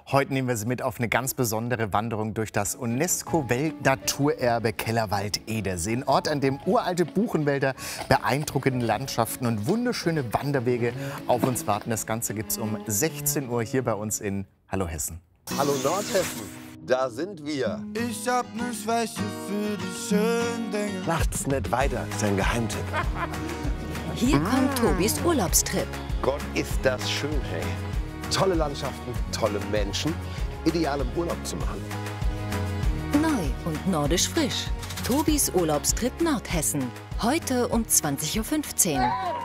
Heute nehmen wir Sie mit auf eine ganz besondere Wanderung durch das UNESCO-Weltnaturerbe Kellerwald-Edersee. Ein Ort, an dem uralte Buchenwälder, beeindruckende Landschaften und wunderschöne Wanderwege auf uns warten. Das Ganze gibt es um 16 Uhr hier bei uns in Hallo Hessen. Hallo Nordhessen, da sind wir. Ich hab ne Schwäche für die schönen Dinge. Macht's nicht weiter, ist ein Geheimtipp. Hier kommt Tobis Urlaubstrip. Gott, ist das schön, hey. Tolle Landschaften, tolle Menschen, ideal im Urlaub zu machen. Neu und nordisch frisch. Tobis Urlaubstrip Nordhessen. Heute um 20:15 Uhr.